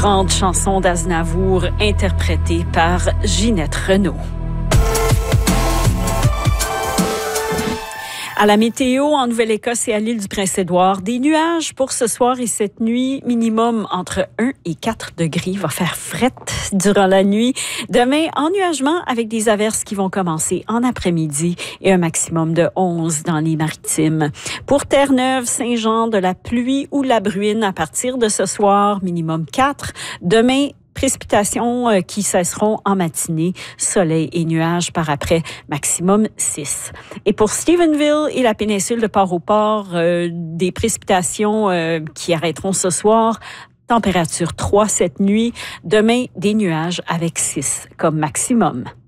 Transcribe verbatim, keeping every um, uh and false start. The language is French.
grande chanson d'Aznavour interprétée par Ginette Renault. À la météo, en Nouvelle-Écosse et à l'île du Prince-Édouard, des nuages pour ce soir et cette nuit, minimum entre un et quatre degrés. Il va faire frette durant la nuit. Demain, ennuagement avec des averses qui vont commencer en après-midi et un maximum de onze dans les maritimes. Pour Terre-Neuve, Saint-Jean, de la pluie ou la bruine à partir de ce soir, minimum quatre. Demain, précipitations euh, qui cesseront en matinée, soleil et nuages par après, maximum six. Et pour Stephenville et la péninsule de Port-au-Port, euh, des précipitations euh, qui arrêteront ce soir, température trois cette nuit. Demain, des nuages avec six comme maximum.